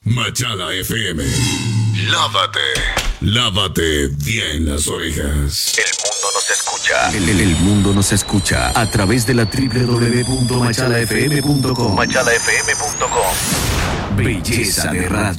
Machala FM. Lávate bien las orejas. El mundo nos escucha. El mundo nos escucha a través de la www.machalafm.com. Machalafm.com. Belleza de radio.